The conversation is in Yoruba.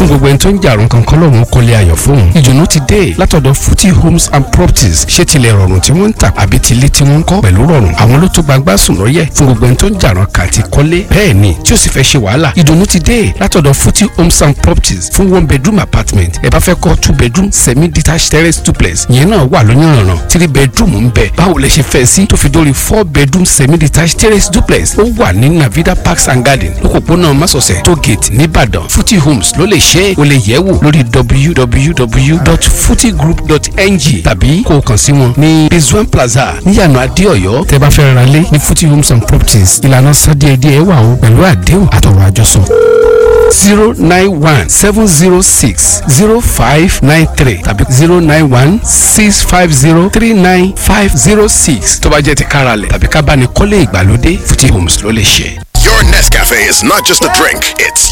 fún gbogbo ẹni tó ń jàrún kankan lọ́rùn kọ́lé ayọ̀ fóun. ìdùnnú ti dé látọ̀dọ̀ Futi Homes and Properties. ṣé tilẹ̀ rọrùn tí wọ́n ń tà àbí tilé tí wọ́n ń kọ́ pẹ̀lú rọrùn. àwọn ló tó gbangba sùn lọ́yẹ̀ fún gbogbo ẹni tó ń jàrún kàti kọ́lé. bẹ́ẹ̀ ni tí ó sì fẹ́ ṣe wàhálà. ìdùnnú ti dé látọ̀dọ̀ Futi Homes and Properties fún 1 bedroom apartment. ẹ bá fẹ́ kọ́ 2 bedroom semi detached terrace duplex ìyẹn náà wà lóyànràn. 3 bedroom ń bẹ. báwo lẹ ṣe fẹ́ sí tó fi dórí 4 bedroom semi detached terrace duplex. ó wà ní Navida Parks and Garden lókòpónà Másọ̀sẹ̀ tó gate nìbàdàn. Futi Homes ló lè ṣe é. o lè yẹ̀ wò lórí www.futigroup.ng tàbí kó o kàn sí wọn ní Rizwan Plaza níyànà Adéọ̀yọ́. tẹ́ bá fẹ́ ra lé ní Futi Homes and Properties ìlànà sádíẹ̀díẹ̀ wà ó pẹ̀lú àdéhùn àtọ̀rọ̀ àjọsọ. 091-706-0593 tàbí 091-650-39506 tó bá jẹ́ ti káralẹ̀ tàbí ká bá ní kọ́lé ìgbàlódé Futi Homes ló lè ṣe. Your Nescafe is not just a drink, it's